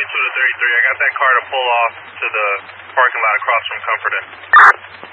to the 33. I got that car to pull off to the parking lot across from Comfort Inn.